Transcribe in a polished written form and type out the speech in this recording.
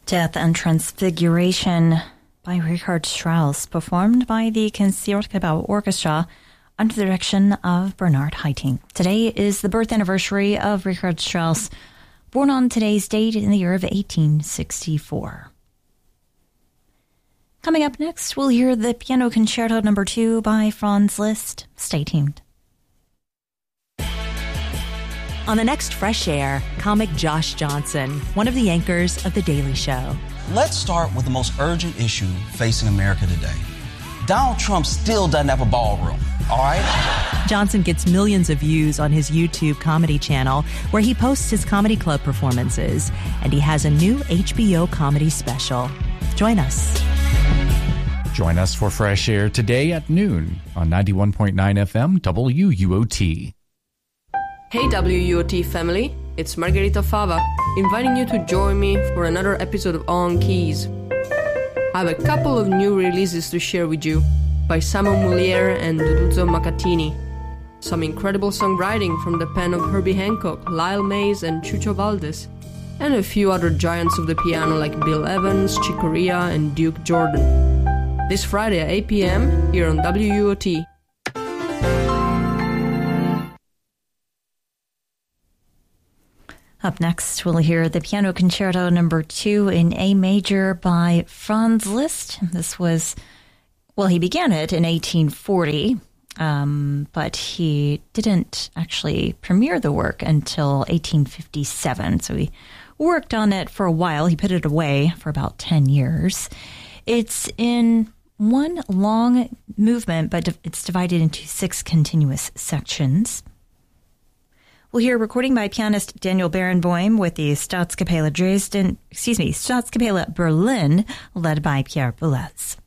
Death and Transfiguration by Richard Strauss, performed by the Concertgebouw Orchestra under the direction of Bernard Haitink. Today is the birth anniversary of Richard Strauss, born on today's date in the year of 1864. Coming up next, we'll hear the Piano Concerto No. 2 by Franz Liszt. Stay tuned. On the next Fresh Air, comic Josh Johnson, one of the anchors of The Daily Show. Let's start with the most urgent issue facing America today. Donald Trump still doesn't have a ballroom, all right? Johnson gets millions of views on his YouTube comedy channel, where he posts his comedy club performances, and he has a new HBO comedy special. Join us. Join us for Fresh Air today at noon on 91.9 FM WUOT. Hey WUOT family, it's Margherita Fava, inviting you to join me for another episode of On Keys. I have a couple of new releases to share with you by Simon Moulier and Duduzzo Macatini. Some incredible songwriting from the pen of Herbie Hancock, Lyle Mays and Chucho Valdez, and a few other giants of the piano like Bill Evans, Chick Corea and Duke Jordan. This Friday at 8 p.m. here on WUOT. Up next, we'll hear the Piano Concerto No. 2 in A major by Franz Liszt. This was, well, he began it in 1840, but he didn't actually premiere the work until 1857. So he worked on it for a while. He put it away for about 10 years. It's in one long movement, but it's divided into 6 continuous sections. We'll hear a recording by pianist Daniel Barenboim with the Staatskapelle Berlin, led by Pierre Boulez.